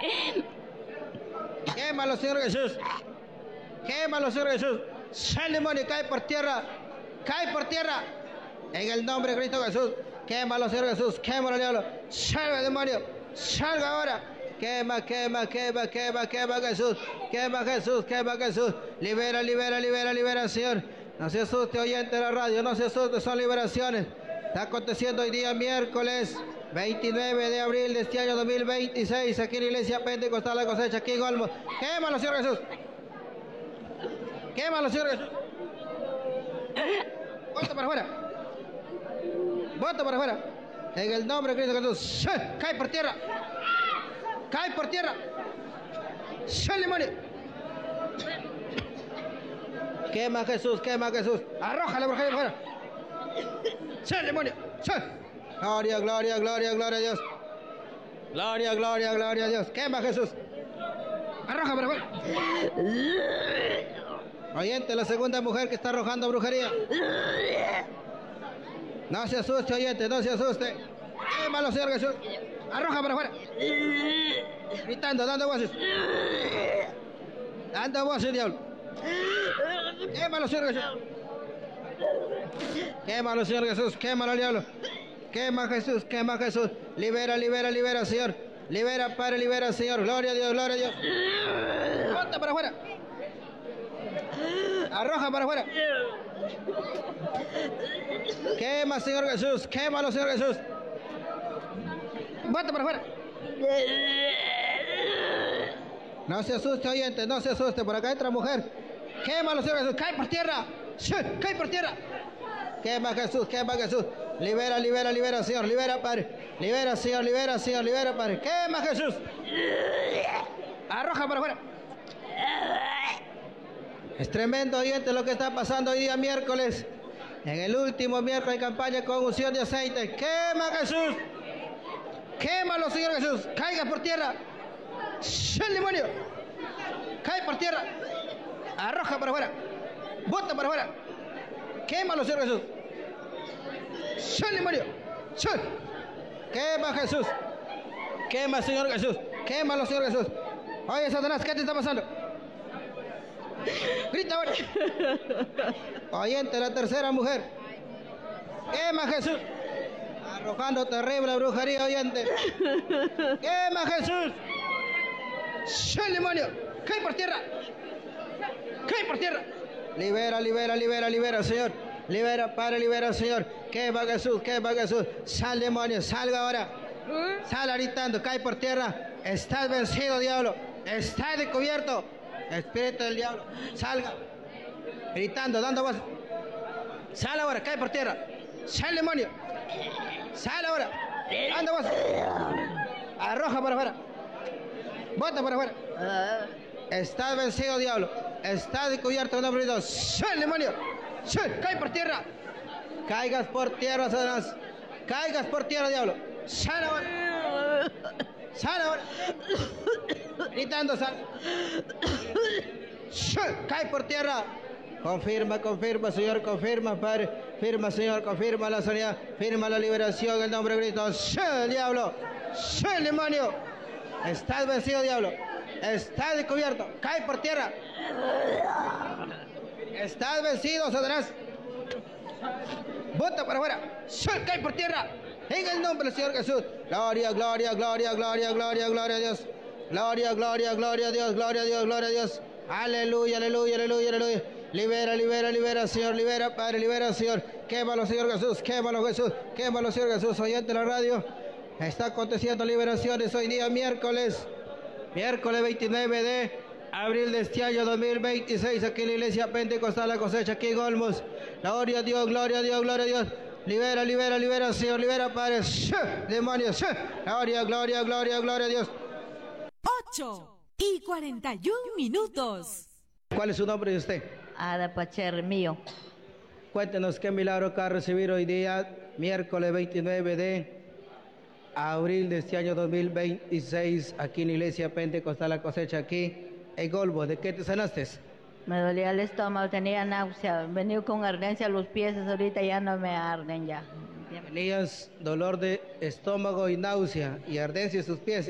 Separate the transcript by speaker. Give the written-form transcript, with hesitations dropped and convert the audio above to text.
Speaker 1: Quémalo, Señor Jesús. Quémalo, Señor Jesús. Sal demonio, cae por tierra. Cae por tierra. En el nombre de Cristo Jesús. Quémalo, Señor Jesús. Quémalo, diablo. Salga, demonio. Salga ahora. Quema, quema, quema, quema, quema, Jesús. Quema, Jesús, quema, Jesús. Libera, libera, libera, libera, Señor. No se asuste, oyente de la radio. No se asuste, son liberaciones. Está aconteciendo hoy día, miércoles 29 de abril de este año 2026. Aquí en la iglesia Pentecostal La Cosecha, aquí en Olmos. Quémalo, Señor Jesús. Quémalo, Señor Jesús. Bota para afuera. Bota para afuera. En el nombre de Cristo Jesús. Cae por tierra. Cae por tierra. Sal, demonio. Quema, Jesús, quema, Jesús. Arrójale por ahí afuera. Sal, demonio. Sal. Gloria, gloria, gloria, gloria a Dios. Gloria, gloria, gloria a Dios. Quema, Jesús. Arroja por afuera. Oyente, la segunda mujer que está arrojando brujería. No se asuste, oyente, no se asuste. Quémalo, Señor Jesús. Arroja para afuera. Gritando, dando voces. Dando voces, diablo. Quémalo, Señor Jesús. Quémalo, Señor Jesús. Quémalo, diablo. Quema, Jesús, quema, Jesús. Libera, libera, libera, Señor. Libera, Padre, libera, Señor. Gloria a Dios, gloria a Dios. Bota para afuera. Arroja para afuera. Quema, Señor Jesús. Quémalo, Señor Jesús. Bota para afuera. No se asuste, oyente, no se asuste. Por acá entra mujer. Quémalo, Señor Jesús. Cae por tierra. Cae por tierra. Quema, Jesús, quema, Jesús. Libera, libera, libera, Señor. Libera, Padre. Libera, Señor, libera, Señor. Libera, Padre. Quema, Jesús. Arroja para afuera. Es tremendo, oyente, lo que está pasando hoy día miércoles. En el último miércoles de campaña con unción de aceite. Quema, Jesús. Quémalo, Señor Jesús. Caiga por tierra. El demonio. Cae por tierra. Arroja para afuera. Bota para afuera. Quémalo, Señor Jesús. El demonio. Quema, Jesús. Quema, Señor Jesús. Quémalo, Señor Jesús. Oye, Satanás, ¿qué te está pasando? Grita ahora. Oyente, la tercera mujer. Quema, Jesús. Arrojando terrible brujería, oyente. Quema, Jesús. El demonio. Cae por tierra. Cae por tierra. Libera, libera, libera, libera, Señor. Libera, Padre, libera, Señor. Quema, Jesús, quema, Jesús. Sal, demonio, salga ahora. Sal gritando, cae por tierra. Estás vencido, diablo. Estás descubierto. Espíritu del diablo, salga. Gritando, dando voz. Sal ahora, cae por tierra. Sal, demonio. Sal ahora. Dando voz. Arroja para afuera. Bota para afuera. Estás vencido, diablo. Estás descubierto en nombre de Dios. Sal, demonio. Sal, cae por tierra. Caigas por tierra, Satanás. Caigas por tierra, diablo. Sal ahora. Sal ahora. Gritando, sal. Cae por tierra. Confirma, confirma, Señor, confirma, Padre. Firma, Señor, confirma la sanidad. Firma la liberación en el nombre de Cristo. ¡Sí, diablo! ¡Sí, demonio! Estás vencido, diablo. Estás descubierto. Cae por tierra. Estás vencido, Satanás. Bota para afuera. ¡Sí, cae por tierra! En el nombre del Señor Jesús. Gloria, gloria, gloria, gloria, gloria, gloria a Dios. Gloria, gloria, gloria a Dios, gloria a Dios, gloria a Dios. Aleluya, aleluya, aleluya, aleluya. Libera, libera, libera, Señor, libera, Padre, libera, Señor. Quémalo, Señor Jesús, quémalo, Jesús, quémalo, Señor Jesús. Oyente de la radio, está aconteciendo liberaciones hoy día, miércoles 29 de abril de este año 2026, aquí en la iglesia Pentecostal La Cosecha, aquí en Olmos. Gloria a Dios, gloria a Dios, gloria a Dios. Libera, libera, libera, Señor, libera, Padre. Demonios, gloria, gloria, gloria, gloria a Dios.
Speaker 2: 8:41.
Speaker 1: ¿Cuál es su nombre de usted?
Speaker 3: Ada Pacher mío.
Speaker 1: Cuéntenos qué milagro acaba de recibir hoy día, miércoles 29 de abril de este año 2026, aquí en la iglesia Pentecostal La Cosecha, aquí en Olmos. ¿De qué te sanaste?
Speaker 3: Me dolía el estómago, tenía náusea, venía con ardencia a los pies, ahorita ya no me arden ya.
Speaker 1: Tenías dolor de estómago y náusea y ardencia en sus pies.